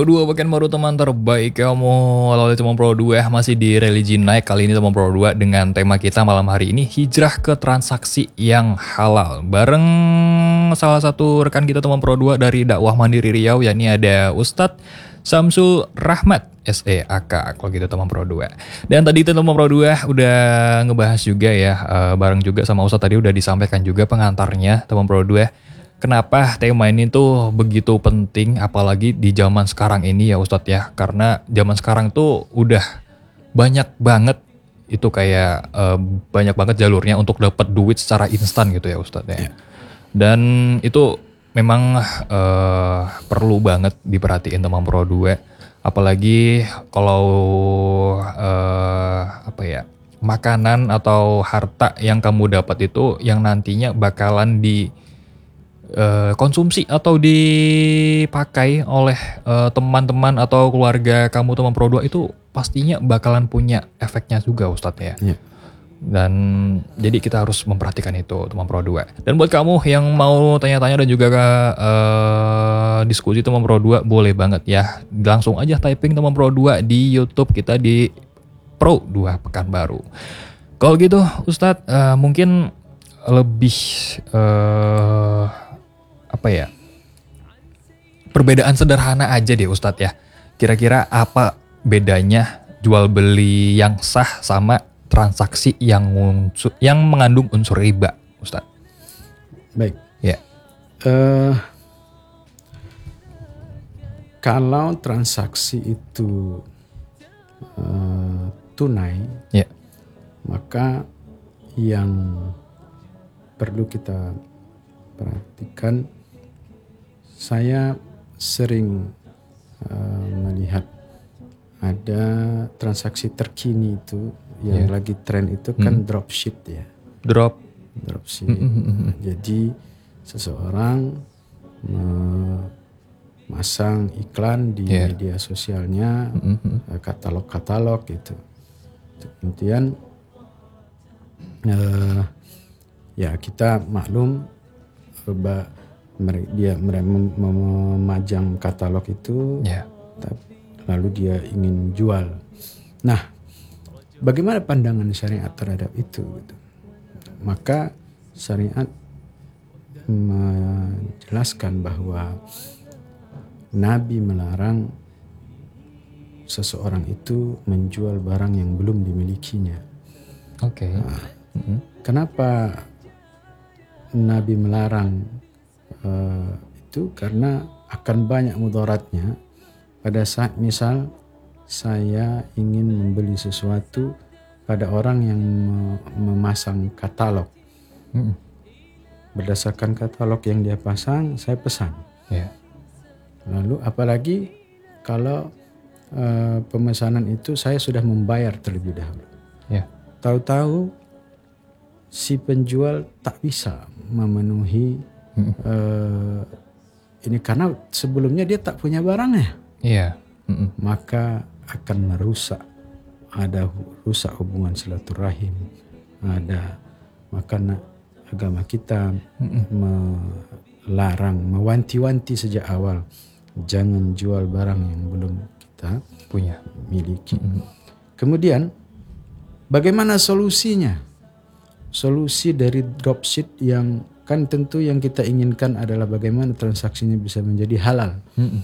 Pro 2 bagian baru teman terbaik kamu. Lalu teman Pro 2 masih di religi naik. Kali ini teman Pro 2 dengan tema kita malam hari ini hijrah ke transaksi yang halal. Bareng salah satu rekan kita teman Pro 2 dari dakwah Mandiri Riau, yakni ada Ustadz Samsul Rahmat SEAK kalau gitu teman Pro 2. Dan tadi teman Pro 2 udah ngebahas juga ya, bareng juga sama Ustadz tadi udah disampaikan juga pengantarnya teman Pro 2. Kenapa tema ini tuh begitu penting apalagi di zaman sekarang ini ya Ustadz ya. Karena zaman sekarang tuh udah banyak banget itu kayak banyak banget jalurnya untuk dapat duit secara instan gitu ya Ustadz ya. Dan itu memang perlu banget diperhatiin teman Pro 2. Apalagi kalau makanan atau harta yang kamu dapat itu yang nantinya bakalan konsumsi atau dipakai oleh teman-teman atau keluarga kamu teman Pro 2 itu pastinya bakalan punya efeknya juga Ustadz ya. Yeah. Dan jadi kita harus memperhatikan itu teman Pro 2. Dan buat kamu yang mau tanya-tanya dan juga diskusi teman Pro 2 boleh banget ya. Langsung aja typing teman Pro 2 di YouTube kita di Pro 2 Pekanbaru. Kalau gitu Ustadz mungkin lebih perbedaan sederhana aja deh Ustadz ya. Kira-kira apa bedanya jual beli yang sah sama transaksi yang mengandung unsur riba Ustadz? Baik. Ya. Kalau transaksi itu tunai, ya, maka yang perlu kita perhatikan, saya sering melihat ada transaksi terkini itu yang lagi tren itu kan dropship ya. Dropship. Jadi seseorang memasang iklan di media sosialnya, katalog-katalog gitu. Kemudian ya kita maklum dia memajang katalog itu, lalu dia ingin jual. Nah, bagaimana pandangan syariat terhadap itu? Gitu. Maka syariat menjelaskan bahwa Nabi melarang seseorang itu menjual barang yang belum dimilikinya. Oke. Kenapa Nabi melarang itu? Karena akan banyak mudaratnya pada saat misal saya ingin membeli sesuatu pada orang yang memasang katalog. Berdasarkan katalog yang dia pasang, saya pesan. Lalu apalagi kalau pemesanan itu saya sudah membayar terlebih dahulu. Tahu-tahu si penjual tak bisa memenuhi ini karena sebelumnya dia tak punya barangnya. Maka akan merusak, ada rusak hubungan silaturahim. Maka agama kita melarang, mewanti-wanti sejak awal, jangan jual barang yang belum kita punya, miliki. Kemudian bagaimana solusinya? Solusi dari dropship yang kan tentu yang kita inginkan adalah bagaimana transaksinya bisa menjadi halal.